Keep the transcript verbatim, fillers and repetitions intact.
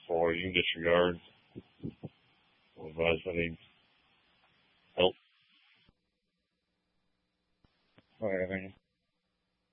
for. You can disregard. Advise I need help. All right, thank you.